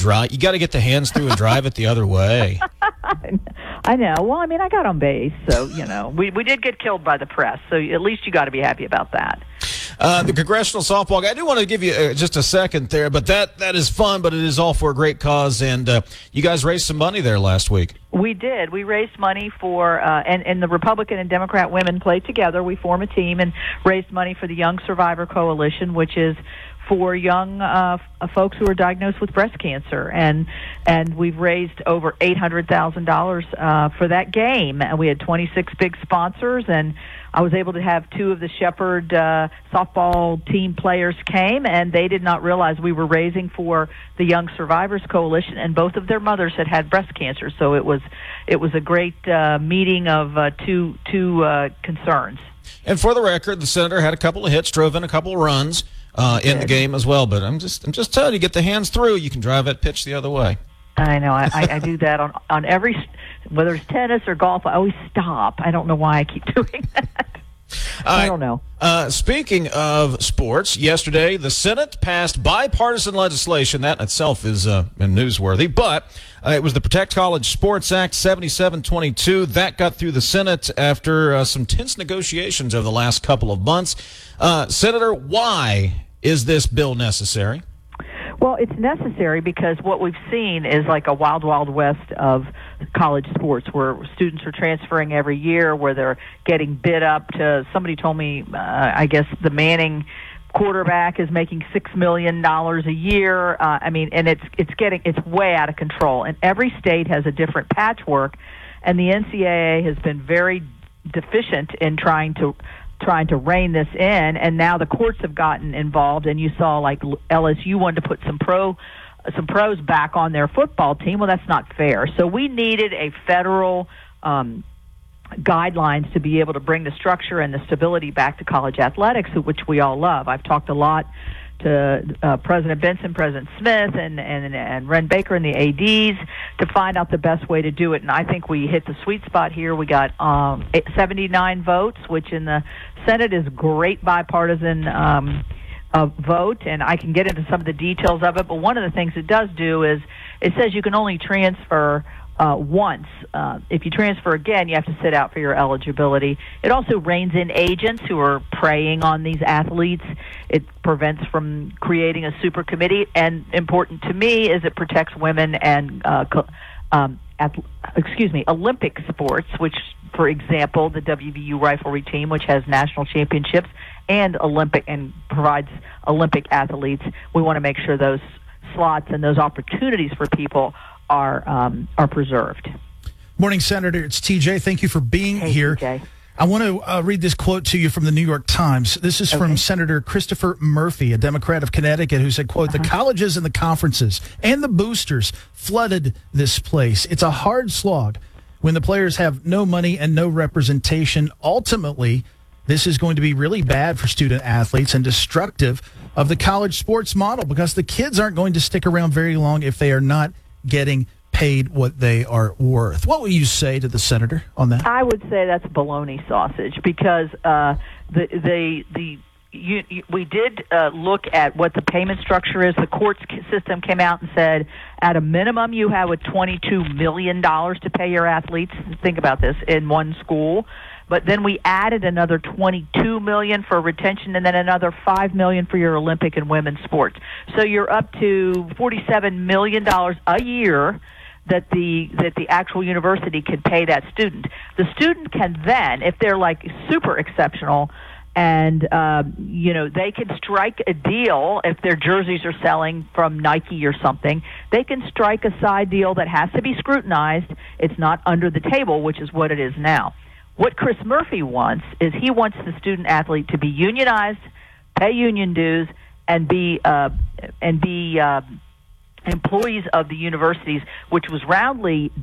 drive. You got to get the hands through and drive it the other way. I know. Well, I mean, I got on base, so, we did get killed by the press, so at least you got to be happy about that. The Congressional Softball, I do want to give you just a second there, but that is fun, but it is all for a great cause, and you guys raised some money there last week. We did. We raised money for, and the Republican and Democrat women played together. We form a team and raised money for the Young Survivor Coalition, which is for young folks who are diagnosed with breast cancer, and we've raised over $800,000 for that game, and we had 26 big sponsors, and I was able to have two of the Shepherd softball team players came, and they did not realize we were raising for the Young Survivors Coalition, and both of their mothers had breast cancer, so it was a great meeting of two concerns. And for the record, the senator had a couple of hits, drove in a couple of runs in the game as well. But I'm just telling you, get the hands through. You can drive that pitch the other way. I know. I do that on every, whether it's tennis or golf. I always stop. I don't know why I keep doing that. I don't know. Speaking of sports, yesterday the Senate passed bipartisan legislation. That in itself is newsworthy, but it was the Protect College Sports Act 7722. That got through the Senate after some tense negotiations over the last couple of months. Senator, why is this bill necessary? Well, it's necessary because what we've seen is like a wild, wild west of college sports where students are transferring every year, where they're getting bid up to, somebody told me, I guess the Manning quarterback is making $6 million a year. And it's way out of control. And every state has a different patchwork, and the NCAA has been very deficient in trying to rein this in, and now the courts have gotten involved, and you saw like LSU wanted to put some pros back on their football team. Well, that's not fair. So we needed a federal guidelines to be able to bring the structure and the stability back to college athletics, which we all love. I've talked a lot to President Benson, President Smith, and Ren Baker and the ADs to find out the best way to do it. And I think we hit the sweet spot here. We got 79 votes, which in the Senate is great bipartisan vote, and I can get into some of the details of it. But one of the things it does do is it says you can only transfer once. If you transfer again, you have to sit out for your eligibility. It also reins in agents who are preying on these athletes. It prevents from creating a super committee. And important to me is it protects women and Olympic sports, which, for example, the WVU riflery team, which has national championships and provides Olympic athletes. We want to make sure those slots and those opportunities for people are preserved. Morning, Senator. It's TJ. Thank you for being here. TJ. I want to read this quote to you from the New York Times. This is from Senator Christopher Murphy, a Democrat of Connecticut, who said, quote, "The colleges and the conferences and the boosters flooded this place. It's a hard slog when the players have no money and no representation. Ultimately, this is going to be really bad for student athletes and destructive of the college sports model because the kids aren't going to stick around very long if they are not getting paid what they are worth." What would you say to the senator on that? I would say that's bologna sausage because we did look at what the payment structure is. The court system came out and said at a minimum you have $22 million to pay your athletes. Think about this, in one school. But then we added another $22 million for retention, and then another $5 million for your Olympic and women's sports. So you're up to $47 million a year that the actual university can pay that student. The student can then, if they're like super exceptional, and they can strike a deal if their jerseys are selling from Nike or something. They can strike a side deal that has to be scrutinized. It's not under the table, which is what it is now. What Chris Murphy wants is he wants the student athlete to be unionized, pay union dues, and be employees of the universities, which was roundly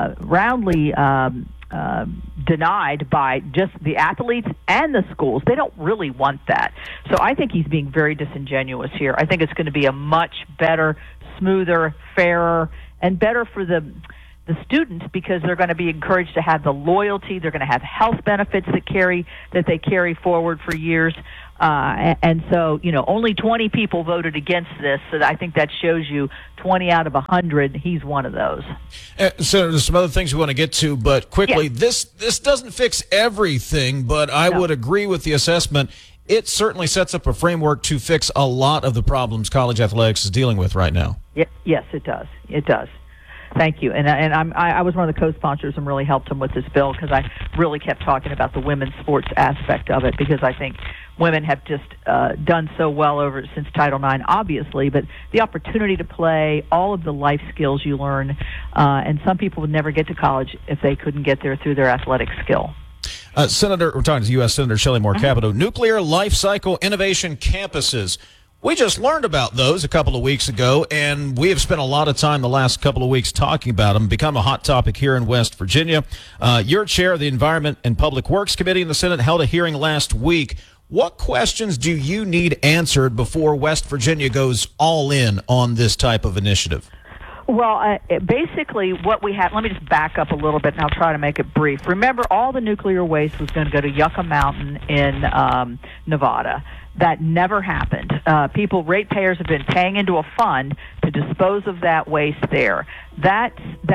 denied by just the athletes and the schools. They don't really want that. So I think he's being very disingenuous here. I think it's going to be a much better, smoother, fairer, and better for the students because they're going to be encouraged to have the loyalty. They're going to have health benefits that they carry forward for years. And so, only 20 people voted against this. So I think that shows you 20 out of 100, he's one of those. So there's some other things we want to get to, but quickly, this doesn't fix everything, but I would agree with the assessment. It certainly sets up a framework to fix a lot of the problems college athletics is dealing with right now. Yes, it does. It does. Thank you. And I was one of the co-sponsors and really helped him with this bill because I really kept talking about the women's sports aspect of it, because I think women have just done so well over it since Title IX, obviously, but the opportunity to play, all of the life skills you learn, and some people would never get to college if they couldn't get there through their athletic skill. Senator, we're talking to U.S. Senator Shelley Moore Capito. Nuclear life cycle innovation campuses. We just learned about those a couple of weeks ago, and we have spent a lot of time the last couple of weeks talking about them. Become a hot topic here in West Virginia. Your chair of the Environment and Public Works Committee in the Senate held a hearing last week. What questions do you need answered before West Virginia goes all in on this type of initiative? Well, basically what we have, let me just back up a little bit and I'll try to make it brief. Remember, all the nuclear waste was going to go to Yucca Mountain in Nevada. That never happened. Ratepayers have been paying into a fund to dispose of that waste there. That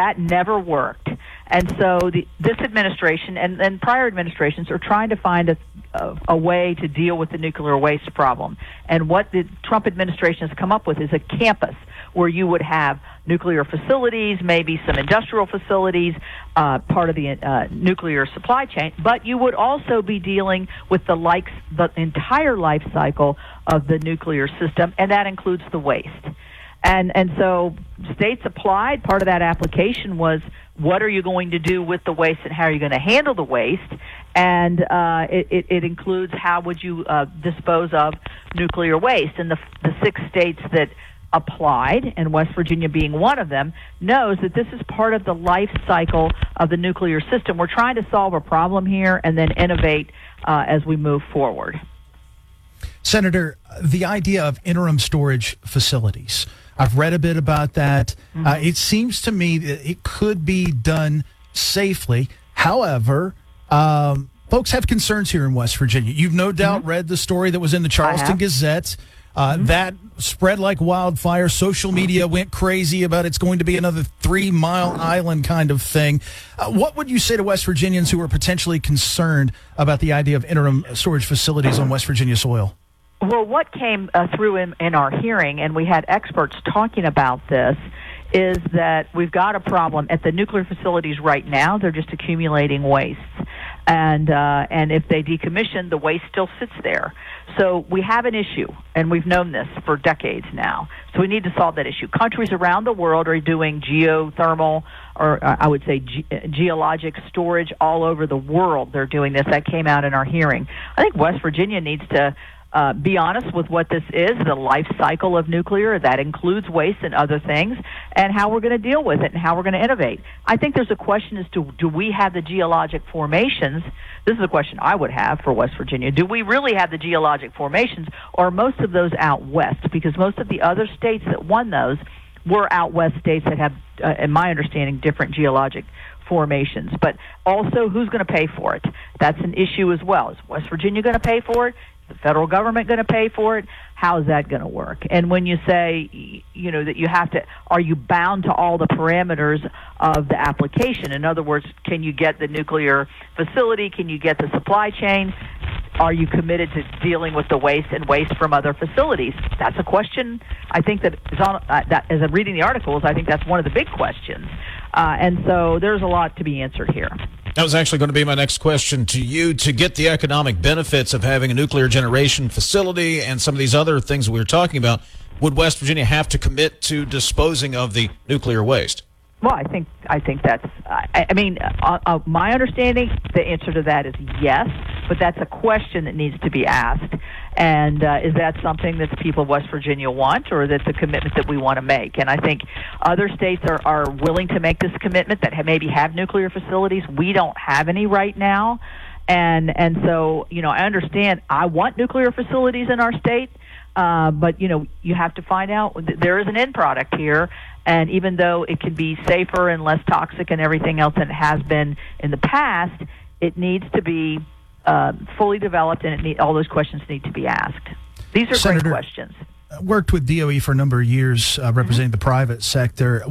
never worked. And so this administration and prior administrations are trying to find a way to deal with the nuclear waste problem. And what the Trump administration has come up with is a campus where you would have nuclear facilities, maybe some industrial facilities, part of the nuclear supply chain, but you would also be dealing with the entire life cycle of the nuclear system, and that includes the waste. And so states applied. Part of that application was, what are you going to do with the waste and how are you going to handle the waste? And it includes how would you dispose of nuclear waste. And the 6 states that applied, and West Virginia being one of them, knows that this is part of the life cycle of the nuclear system. We're trying to solve a problem here and then innovate as we move forward. Senator, the idea of interim storage facilities, I've read a bit about that. It seems to me that it could be done safely. However, folks have concerns here in West Virginia. You've no doubt read the story that was in the Charleston Gazette. That spread like wildfire. Social media went crazy about it's going to be another 3 Mile Island kind of thing. What would you say to West Virginians who are potentially concerned about the idea of interim storage facilities on West Virginia soil? Well, what came through in our hearing, and we had experts talking about this, is that we've got a problem at the nuclear facilities right now. They're just accumulating waste. And if they decommission, the waste still sits there. So we have an issue, and we've known this for decades now. So we need to solve that issue. Countries around the world are doing geothermal, or I would say geologic storage all over the world. They're doing this. That came out in our hearing. I think West Virginia needs to be honest with what this is, the life cycle of nuclear. That includes waste and other things, and how we're going to deal with it and how we're going to innovate. I think there's a question as to, do we have the geologic formations? This is a question I would have for West Virginia. Do we really have the geologic formations, or are most of those out west? Because most of the other states that won those were out west states that have, in my understanding, different geologic formations. But also, who's going to pay for it? That's an issue as well. Is West Virginia going to pay for it? Is the federal government going to pay for it? How is that going to work? And when you say, that you have to, are you bound to all the parameters of the application? In other words, can you get the nuclear facility? Can you get the supply chain? Are you committed to dealing with the waste and waste from other facilities? That's a question I think that is on, as I'm reading the articles, I think that's one of the big questions. And so there's a lot to be answered here. That was actually going to be my next question to you. To get the economic benefits of having a nuclear generation facility and some of these other things that we were talking about, would West Virginia have to commit to disposing of the nuclear waste? Well, I think that's. My understanding, the answer to that is yes, but that's a question that needs to be asked. And is that something that the people of West Virginia want, or that's a commitment that we want to make? And I think other states are willing to make this commitment that maybe have nuclear facilities. We don't have any right now, and so I understand. I want nuclear facilities in our state. But you have to find out there is an end product here, and even though it can be safer and less toxic and everything else than it has been in the past, it needs to be fully developed, and all those questions need to be asked. These are Senator, great questions. Worked with DOE for a number of years representing the private sector.